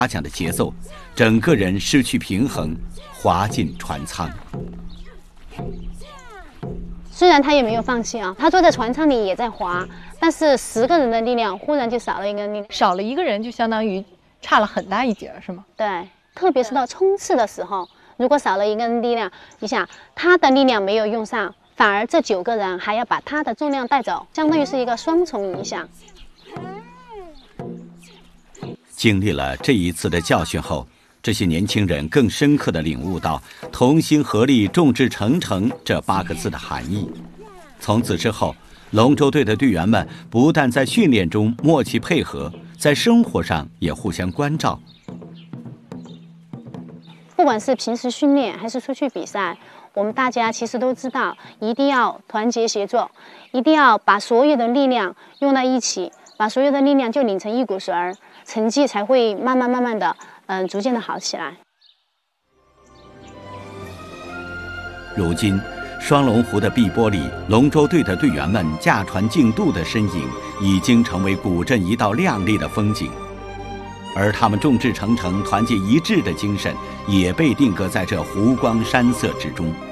加强的节奏，整个人失去平衡，滑进船舱。 虽然他也没有放弃啊，他坐在船舱里也在滑，但是10个人的力量忽然就少了一个人力量， 少了一个人就相当于差了很大一截，是吗？ 对，特别是到冲刺的时候，如果少了一个人力量，你想他的力量没有用上，反而这9个人还要把他的重量带走，相当于是一个双重影响。 经历了这一次的教训后，这些年轻人更深刻地领悟到“同心合力，众志成城”这8个字的含义。从此之后，龙舟队的队员们不但在训练中默契配合，在生活上也互相关照。 不管是平时训练还是出去比赛，我们大家其实都知道，一定要团结协作，一定要把所有的力量用在一起，把所有的力量就拧成一股绳儿，成绩才会慢慢的逐渐的好起来。 如今，双龙湖的碧波里，龙舟队的队员们驾船竞渡的身影，已经成为古镇一道亮丽的风景。而他们众志成城、团结一致的精神，也被定格在这湖光山色之中。